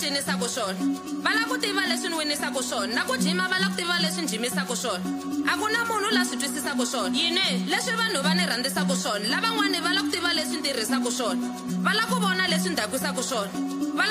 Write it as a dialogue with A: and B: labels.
A: cinisaka swona va lava ku tiva leswi ni winisaka swona na ku jima va lava ku tiva leswi ni jimisaka swona a ku na munhu la swi twisisaka swona yini leswi vanhu va ni rhandzisaka swona lavan'wani va lava ku tiva leswi ni tirhisaka swona va lava ku vona leswi ni dakwisaka swona